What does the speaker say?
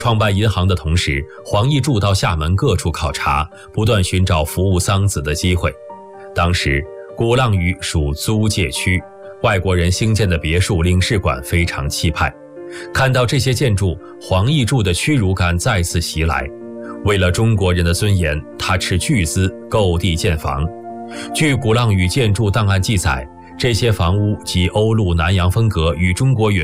创办银行的同时，黄义柱到厦门各处考察，不断寻找服务桑梓的机会。当时鼓浪屿属租界区，外国人兴建的别墅、领事馆非常气派。看到这些建筑，黄义柱的屈辱感再次袭来。为了中国人的尊严，他斥巨资购地建房。据鼓浪屿建筑档案记载，这些房屋及欧陆南洋风格与中国原